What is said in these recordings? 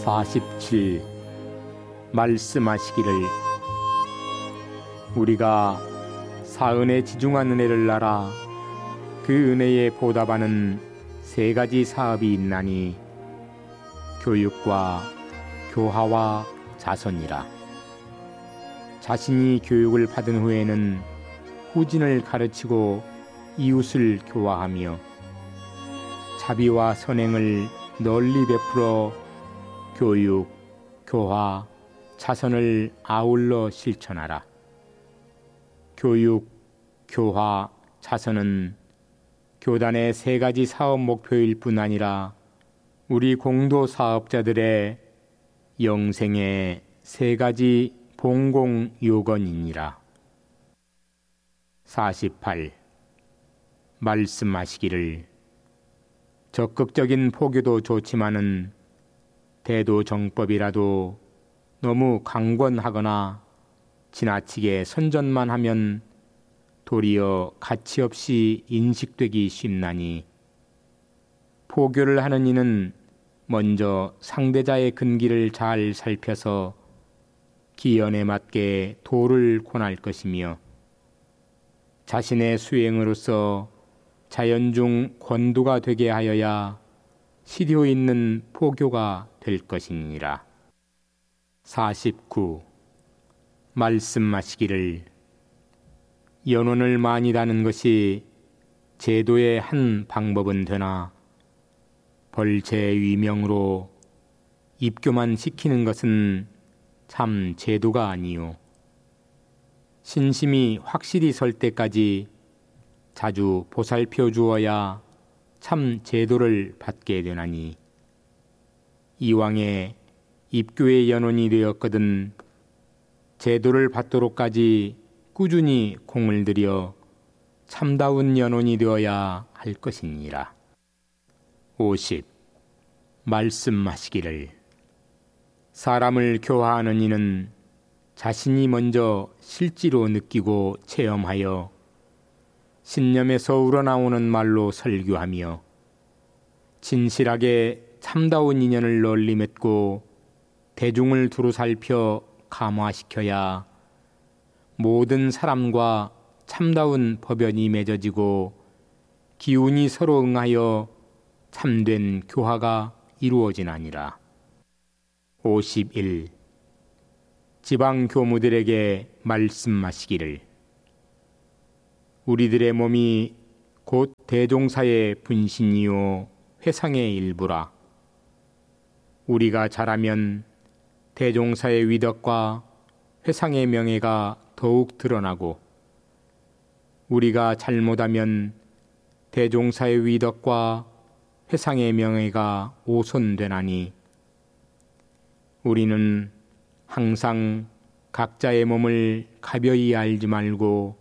47. 말씀하시기를 우리가 사은에 지중한 은혜를 알아 그 은혜에 보답하는 세 가지 사업이 있나니 교육과 교화와 자선이라. 자신이 교육을 받은 후에는 후진을 가르치고 이웃을 교화하며 자비와 선행을 널리 베풀어 교육, 교화, 자선을 아울러 실천하라. 교육, 교화, 자선은 교단의 세 가지 사업 목표일 뿐 아니라 우리 공도 사업자들의 영생의 세 가지 봉공 요건이니라. 48. 말씀하시기를 적극적인 포교도 좋지만은 대도정법이라도 너무 강권하거나 지나치게 선전만 하면 도리어 가치 없이 인식되기 쉽나니 포교를 하는 이는 먼저 상대자의 근기를 잘 살펴서 기연에 맞게 도를 권할 것이며 자신의 수행으로서 자연 중 권두가 되게 하여야 실효 있는 포교가 될 것이니라. 49. 말씀하시기를 연원을 많이 다는 것이 제도의 한 방법은 되나 벌채 위명으로 입교만 시키는 것은 참 제도가 아니요. 신심이 확실히 설 때까지 자주 보살펴 주어야 참 제도를 받게 되나니 이왕에 입교의 연원이 되었거든 제도를 받도록까지 꾸준히 공을 들여 참다운 연원이 되어야 할 것이니라. 50. 말씀하시기를 사람을 교화하는 이는 자신이 먼저 실지로 느끼고 체험하여 신념에서 우러나오는 말로 설교하며 진실하게 참다운 인연을 널리 맺고 대중을 두루 살펴 감화시켜야 모든 사람과 참다운 법연이 맺어지고 기운이 서로 응하여 참된 교화가 이루어지나니라. 51. 지방 교무들에게 말씀하시기를 우리들의 몸이 곧 대종사의 분신이요 회상의 일부라. 우리가 잘하면 대종사의 위덕과 회상의 명예가 더욱 드러나고 우리가 잘못하면 대종사의 위덕과 회상의 명예가 오손되나니 우리는 항상 각자의 몸을 가벼이 알지 말고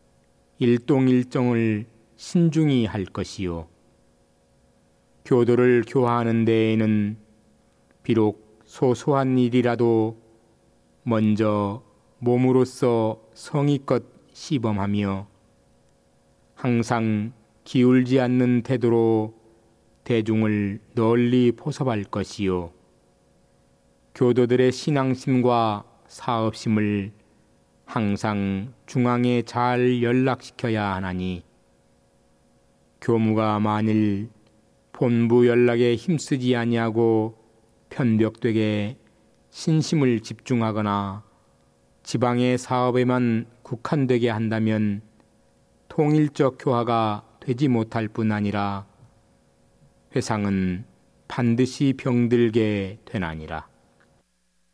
일동일정을 신중히 할 것이요. 교도를 교화하는 데에는 비록 소소한 일이라도 먼저 몸으로써 성의껏 시범하며 항상 기울지 않는 태도로 대중을 널리 포섭할 것이요. 교도들의 신앙심과 사업심을 항상 중앙에 잘 연락시켜야 하나니 교무가 만일 본부 연락에 힘쓰지 아니하고 편벽되게 신심을 집중하거나 지방의 사업에만 국한되게 한다면 통일적 교화가 되지 못할 뿐 아니라 회상은 반드시 병들게 되나니라.